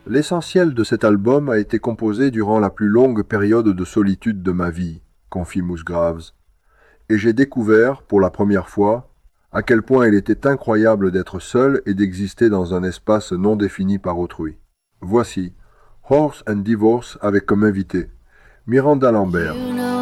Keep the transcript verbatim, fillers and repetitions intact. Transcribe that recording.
L'essentiel de cet album a été composé durant la plus longue période de solitude de ma vie, confie Musgraves, et j'ai découvert, pour la première fois, à quel point il était incroyable d'être seul et d'exister dans un espace non défini par autrui. Voici Horse and Divorce avec comme invité Miranda Lambert.